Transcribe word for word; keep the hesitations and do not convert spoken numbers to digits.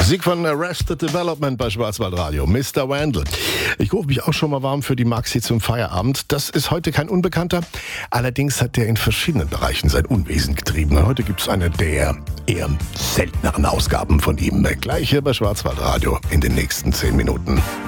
Musik von Arrested Development bei Schwarzwaldradio, Mister Wandel. Ich rufe mich auch schon mal warm für die Maxi zum Feierabend. Das ist heute kein Unbekannter. Allerdings hat der in verschiedenen Bereichen sein Unwesen getrieben. Heute gibt es eine der eher selteneren Ausgaben von ihm. Gleich hier bei Schwarzwaldradio in den nächsten zehn Minuten.